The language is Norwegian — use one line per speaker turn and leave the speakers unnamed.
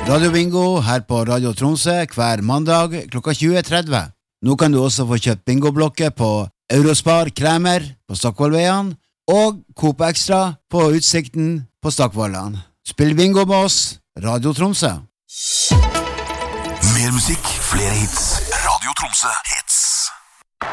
Radio Bingo her på Radio Tromsø hver mandag klokka 20:30. Nå kan du også få kjøpt bingoblokker på Eurospar Kremer på Stockvollveien og Coop Extra på Utsikten på Stockvollan. Spill bingo med oss, Radio Tromsø.
Mer musikk, flere hits. Radio Tromsø heter